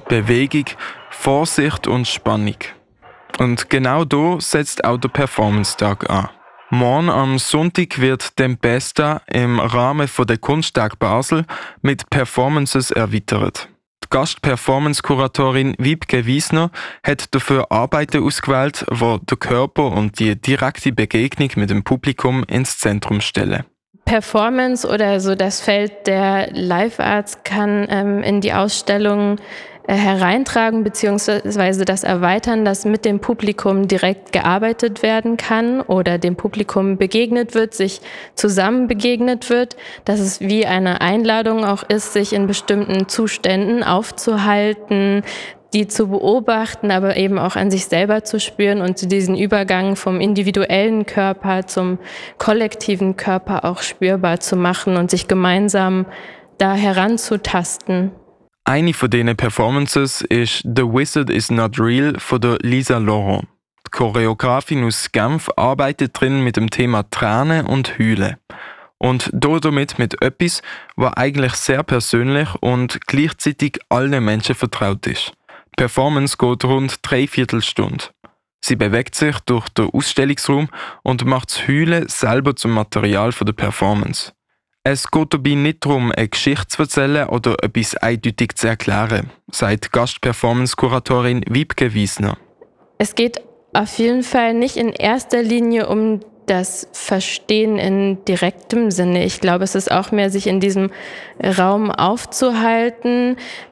Bewegung, Vorsicht und Spannung. Und genau da setzt auch der Performance-Tag an. Morgen am Sonntag wird Tempesta im Rahmen der Kunsttag Basel mit Performances erweitert. Die Gast-Performance-Kuratorin Wiebke Wiesner hat dafür Arbeiten ausgewählt, die den Körper und die direkte Begegnung mit dem Publikum ins Zentrum stellen. Performance oder so das Feld der Live Arts kann in die Ausstellung hereintragen bzw. das erweitern, dass mit dem Publikum direkt gearbeitet werden kann oder dem Publikum begegnet wird, sich zusammen begegnet wird, dass es wie eine Einladung auch ist, sich in bestimmten Zuständen aufzuhalten, die zu beobachten, aber eben auch an sich selber zu spüren und diesen Übergang vom individuellen Körper zum kollektiven Körper auch spürbar zu machen und sich gemeinsam da heranzutasten. Eine von diesen Performances ist «The Wizard is Not Real» von der Lisa Laurent. Die Choreografin aus Genf arbeitet drin mit dem Thema Tränen und Heulen. Und damit mit etwas, was eigentlich sehr persönlich und gleichzeitig allen Menschen vertraut ist. Die Performance geht rund 3/4 Stunde. Sie bewegt sich durch den Ausstellungsraum und macht das Heulen selber zum Material der Performance. Es geht dabei nicht darum, eine Geschichte zu erzählen oder etwas eindeutig zu erklären, sagt Gast-Performance-Kuratorin Wiebke Wiesner. Es geht auf jeden Fall nicht in erster Linie um das Verstehen in direktem Sinne. Ich glaube, es ist auch mehr, sich in diesem Raum aufzuhalten,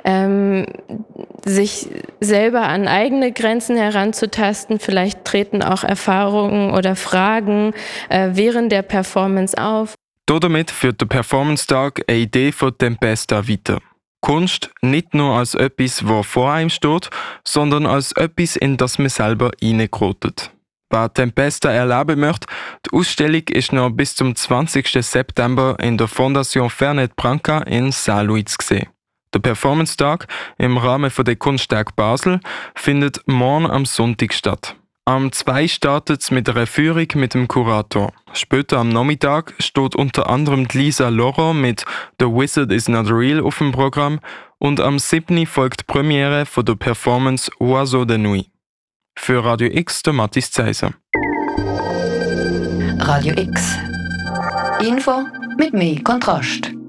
sich selber an eigene Grenzen heranzutasten. Vielleicht treten auch Erfahrungen oder Fragen während der Performance auf. Damit führt der Performance-Tag eine Idee von Tempesta weiter. Kunst nicht nur als etwas, das vor einem steht, sondern als etwas, in das man selber hineingerotet. Wer Tempesta erleben möchte, die Ausstellung ist noch bis zum 20. September in der Fondation Fernet Branca in Saint-Louis zu sehen. Der Performance-Tag im Rahmen der Kunsttag Basel findet morgen am Sonntag statt. Am 2 startet es mit einer Führung mit dem Kurator. Später am Nachmittag steht unter anderem Lisa Laurent mit «The Wizard is Not Real» auf dem Programm und am 7. folgt die Premiere von der Performance «Oiseau de Nuit». Für Radio X der Mathis Zeiser. Radio X. Info mit mehr Kontrast.